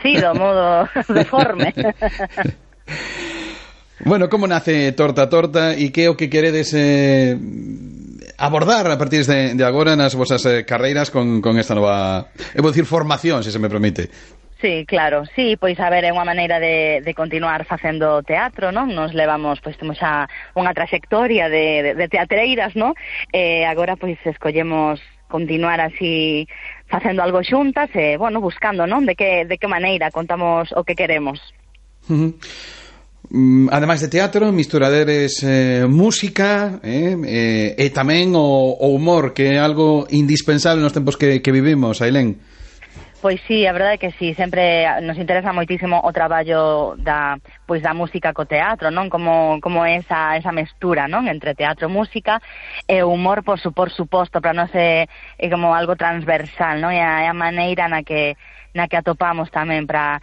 así, do modo deforme. Bueno, como nace Torta Torta e que é o que queredes abordar a partir de agora nas vosas carreiras con esta nova, vou dicir, formación, se me permite? Sí, claro, sí, pois a ver, é unha maneira de continuar facendo teatro, non? Nos levamos, pois temos xa unha trayectoria de teatreiras, non? Agora, pois, escollemos continuar así facendo algo xuntas e, bueno, buscando, non? De que maneira contamos o que queremos. Ademais de teatro, misturaderes música e tamén o humor, que é algo indispensable nos tempos que vivimos, Ailén. Pois sí, a verdade é que sí, sempre nos interesa moitísimo o traballo da música co teatro, non? Como esa mestura, non? Entre teatro, música e humor, por suposto, para nós é como algo transversal, non? É a maneira na que atopamos tamén para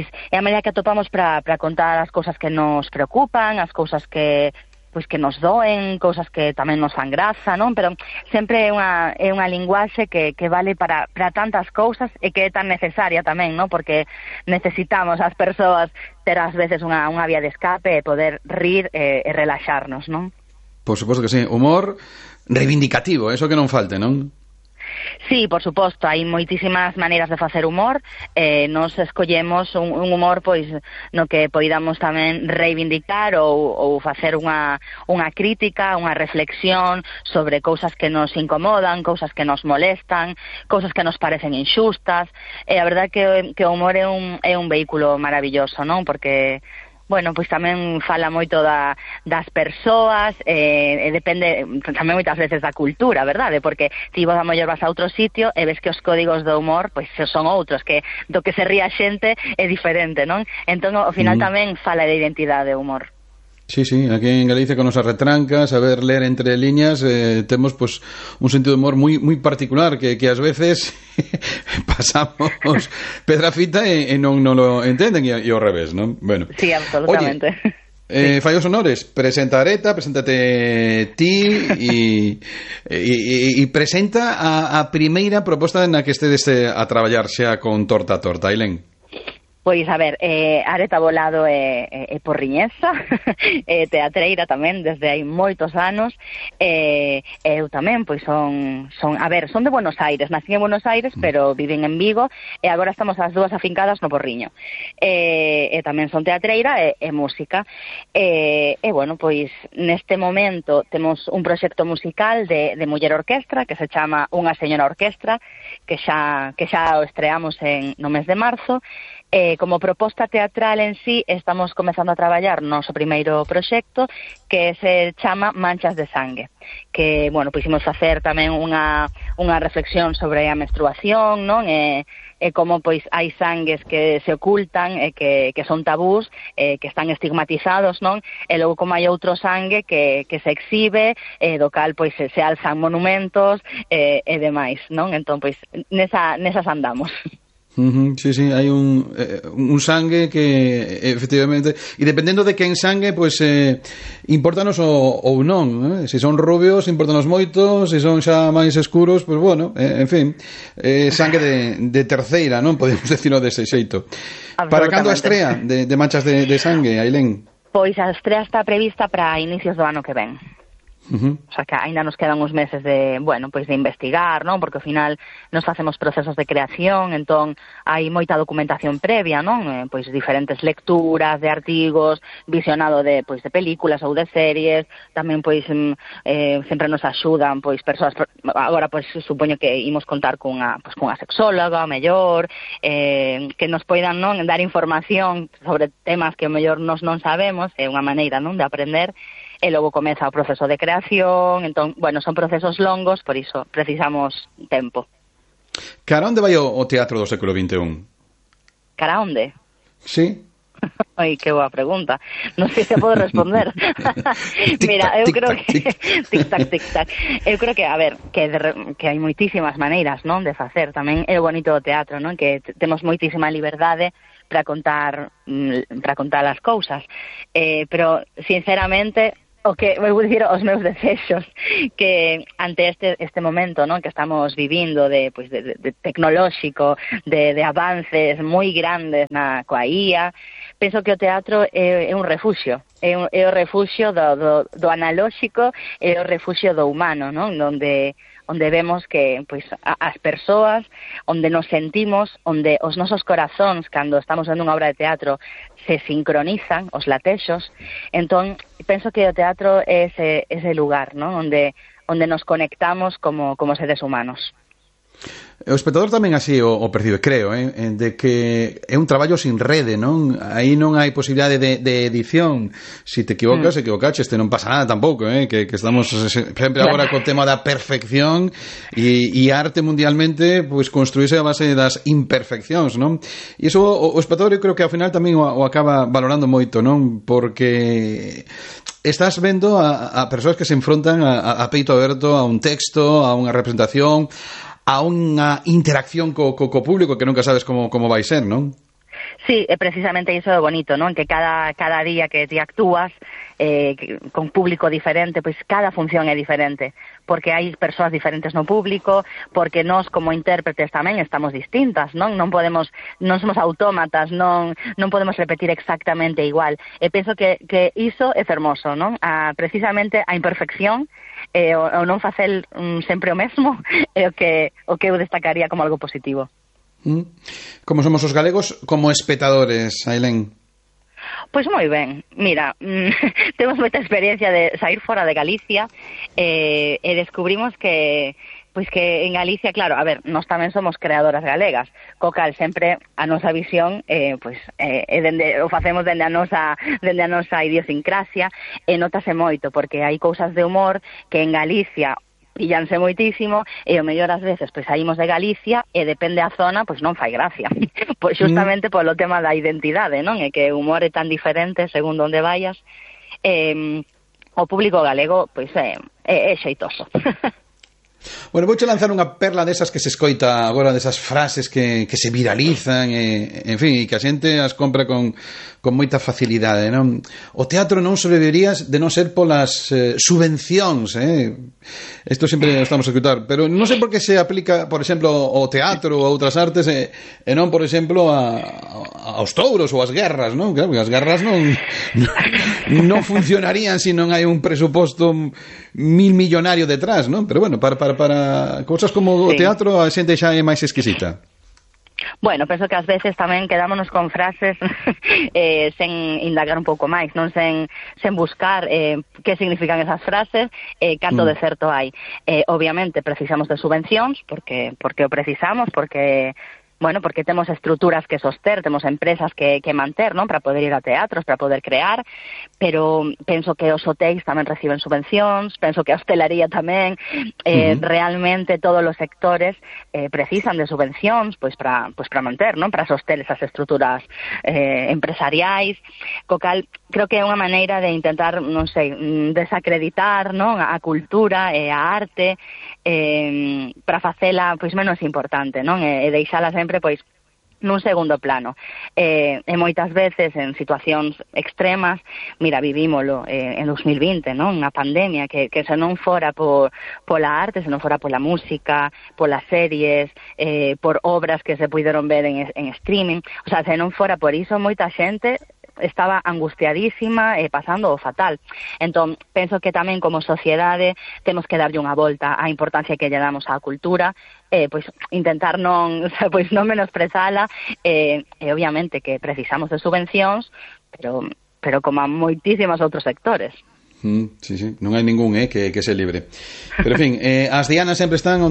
contar as cousas que nos preocupan, as cousas que nos doen, cousas que tamén nos fan graza, non? Pero sempre é unha linguaxe que vale para tantas cousas e que é tan necesaria tamén, non? Porque necesitamos as persoas ter ás veces unha vía de escape e poder rir e relaxarnos, non? Por suposto que sí, humor reivindicativo, eso que non falte, non? Sí, por suposto, hai moitísimas maneiras de facer humor, nos escollemos un humor pois no que poidamos tamén reivindicar ou facer unha crítica, unha reflexión sobre cousas que nos incomodan, cousas que nos molestan, cousas que nos parecen inxustas, e a verdade que o humor é un vehículo maravilloso, non? Porque bueno, pois tamén fala moito das persoas, e depende tamén moitas veces da cultura, verdade? Porque ti vos a mellor vas a outro sitio e ves que os códigos do humor pois son outros, que do que se ríe a xente é diferente, non? Entón, ao final tamén fala de identidade o humor. Sí, aquí en Galicia con nosas retrancas, saber ler entre líneas, temos pues un sentido de humor moi particular que ás veces pasamos pedra fita e non lo entenden e ao revés, non? Bueno. Sí, absolutamente. Oye, fallos honores, presenta Areta, preséntate ti e presenta a primeira proposta na que estedes a traballar xa con Torta Torta, Ailén. Pois, a ver, Areta Bolado é porriñesa, teatreira tamén desde hai moitos anos, eu tamén, pois son de Buenos Aires, nací en Buenos Aires, pero viven en Vigo, e agora estamos as dúas afincadas no Porriño. E tamén son teatreira e música. E, bueno, pois, neste momento temos un proxecto musical de muller orquestra, que se chama Unha Señora Orquestra, que xa o estreamos no mes de marzo. Como proposta teatral en sí, estamos comezando a traballar no noso primeiro proxecto, que se chama Manchas de Sangue, que, bueno, pois imos facer tamén unha reflexión sobre a menstruación, non? E como, pois, hai sangues que se ocultan e que son tabús, que están estigmatizados, non? E logo como hai outro sangue que se exhibe, do cal, pois, se alzan monumentos e demais, non? Entón, pois, nesas andamos. Sí, hai un sangue que efectivamente, e dependendo de quen sangue, pois importanos ou non, se son rubios importanos moito, se son xa máis escuros, pois bueno, en fin, sangue de terceira, non podemos decirlo dese xeito. Para cando a estrea de Manchas de Sangue, Ailén? Pois a estrea está prevista para inicios do ano que ven. O sea que ainda nos quedan uns meses de investigar, non? Porque ao final nos facemos procesos de creación, entón hai moita documentación previa, non? Pois diferentes lecturas de artigos, visionado de películas ou de series, tamén pois sempre nos axudan pois persoas, agora pois supoño que imos contar cunha sexóloga, mellor, que nos poidan, non, dar información sobre temas que mellor nos non sabemos, é unha maneira, non, de aprender. E logo comeza o proceso de creación, entón, bueno, son procesos longos, por iso precisamos tempo. Cara onde vai o teatro do século XXI? Cara onde? Sí. Ai, que boa pregunta. Non sei se podo responder. Mira, eu creo que tic-tac, tic-tac. Eu creo que, a ver, que hai moitísimas maneiras, non, de facer. Tamén é o bonito do teatro, non, que temos moitísima liberdade para contar as cousas. Pero, sinceramente, vou dicir os meus desexos, que ante este momento, non, que estamos vivindo de tecnolóxico, de avances moi grandes coa IA, penso que o teatro é un refuxio, é o refuxio do analóxico, é o refuxio do humano, non? Onde vemos que pois as persoas, onde nos sentimos, onde os nosos corazóns, cando estamos vendo unha obra de teatro, se sincronizan, os latexos. Entón, penso que o teatro é ese lugar, non? Onde nos conectamos como seres humanos. O espectador tamén así o percibe, creo, de que é un traballo sin rede, non? Aí non hai posibilidade de edición. Si te equivocas, equivocaches, non pasa nada tampouco, que estamos sempre agora co tema da perfección e arte mundialmente pois construíse a base das imperfeccións, non? E iso o espectador eu creo que ao final tamén o acaba valorando moito, non? Porque estás vendo a persoas que se enfrontan a peito aberto a un texto, a unha representación, a unha interacción co público que nunca sabes como vai ser, non? Sí, precisamente iso é bonito, non? Que cada día que ti actúas con público diferente, pois cada función é diferente, porque hai persoas diferentes no público, porque nós como intérpretes tamén estamos distintas, non? Non somos autómatas, non podemos repetir exactamente igual. E penso que iso é fermoso, non? Precisamente a imperfección o non facer sempre o mesmo é o que eu destacaría como algo positivo. Como somos os galegos como espectadores, Ailén? Pois moi ben, mira, temos moita experiencia de sair fora de Galicia e descubrimos que en Galicia, claro, a ver, nós tamén somos creadoras galegas, co cal sempre a nosa visión o facemos dende a nosa idiosincrasia e notase moito, porque hai cousas de humor que en Galicia pillanse moitísimo e o mellor ás veces pois saímos de Galicia e depende a zona pois non fai gracia. Pois justamente polo tema da identidade, non? E que o humor é tan diferente según onde vayas. O público galego pois é xeitoso. Bueno, vouche lanzar unha perla desas que se escoita agora, desas frases que se viralizan en fin, e que a xente as compra con moita facilidade, non? O teatro non sobrevivería de non ser polas subvencións, Isto sempre o estamos a escutar, pero non sei por que se aplica, por exemplo, ao teatro ou a outras artes e non, por exemplo, aos touros ou ás guerras, non? Claro, as guerras non funcionarían se non hai un presuposto 1.000 millonario detrás, non? Pero bueno, para cousas como o teatro a xente xa é máis exquisita. Bueno, penso que ás veces tamén quedámonos con frases sen indagar un pouco máis, non sen buscar que significan esas frases, canto de certo hai. Obviamente precisamos de subvencións, porque o precisamos, porque temos estruturas que soster, temos empresas que manter, non? Para poder ir a teatros, para poder crear, pero penso que os hotéis tamén reciben subvencións, penso que a hostelería tamén, realmente todos os sectores precisan de subvencións, pois para manter, non? Para soster esas estruturas empresariais, co cal creo que é unha maneira de intentar, non sei, desacreditar, non? A cultura e a arte para facela pois menos importante, non? E deixala sempre pois nun segundo plano. E moitas veces en situacións extremas, mira, vivímolo en 2020, non? Unha pandemia que se non fora pola arte, se non fora pola música, polas series, por obras que se puideron ver en streaming, o sea, se non fora por iso, moita xente estaba angustiadísima e pasando o fatal. Entón, penso que tamén como sociedade temos que darlle unha volta á importancia que lle damos á cultura, pois intentar non menosprezala, e obviamente que precisamos de subvencións, pero como a moitísimos outros sectores. Sí, non hai ningún que se libre. Pero en fin, as dianas sempre están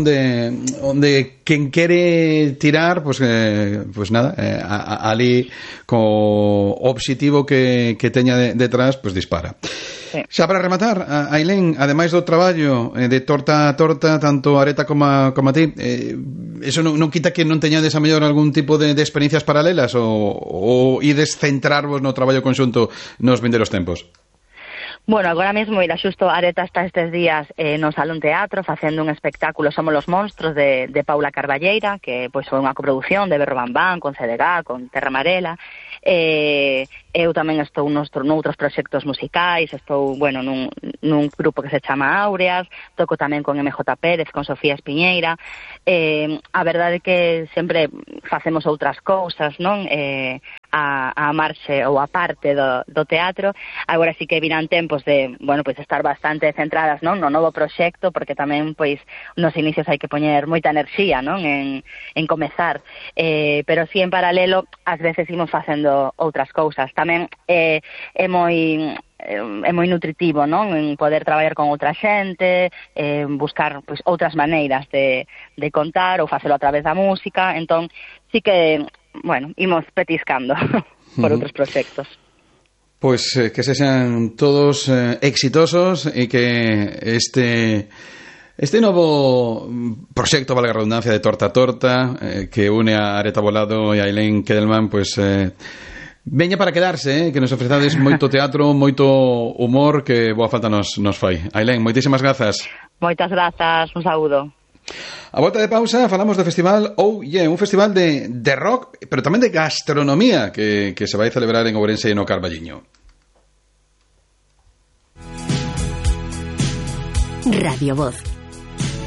onde quen quere tirar, pues nada, ali co obxectivo que teña detrás, pues dispara. Sí. Xa para rematar, Ailén, ademais do traballo de torta a torta, tanto Areta como a ti, eso non quita que non teñades a mellor algún tipo de experiencias paralelas ou ides centrarvos no traballo conxunto nos vindeiros tempos? Bueno, agora mesmo, mira, xusto Areta está estes días no Salón Teatro facendo un espectáculo Somos los monstros de Paula Carballeira, que pois foi unha coproducción de Berro Bambán, con CDG, con Terra Amarela, Eu tamén estou noutros proxectos musicais, estou, bueno, nun grupo que se chama Áureas, toco tamén con MJ Pérez, con Sofía Espiñeira. A verdade é que sempre facemos outras cousas, non? A marxe ou a parte do teatro. Agora sí que virán tempos de, bueno, pois estar bastante centradas, non, no novo proxecto, porque tamén pois nos inicios hai que poñer moita enerxía, non, en comezar, pero si en paralelo ás veces imos facendo outras cousas. Tamén é moi nutritivo, non, en poder traballar con outra xente, buscar pois outras maneiras de contar ou facelo a través da música. Entón sí que, bueno, imos petiscando por outros proxectos. Pois que sexan todos exitosos e que este novo proxecto, valga a redundancia, de Torta a Torta, que une a Areta Bolado e a Ailén Kedelman, pois veña para quedarse, que nos ofrezades moito teatro, moito humor, que boa falta nos fai. Ailén, moitísimas grazas. Moitas grazas, un saúdo. A volta de pausa falamos do festival Oh Yeah, un festival de rock, pero tamén de gastronomía que se vai celebrar en Ourense e no Carballiño. Radio Voz